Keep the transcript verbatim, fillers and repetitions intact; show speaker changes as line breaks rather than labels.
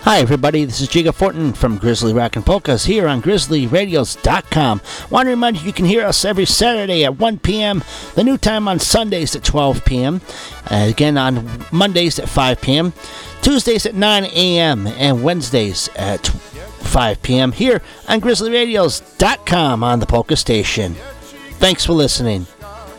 Hi everybody, this is Jiga Fortin from Grizzly Rock and Polkas here on Grizzly Radios dot com. Want to remind you you can hear us every Saturday at one p.m., the new time on Sundays at twelve p.m., uh, again on Mondays at five p.m., Tuesdays at nine a.m., and Wednesdays at five p.m. here on Grizzly Radios dot com on the Polka Station. Thanks for listening.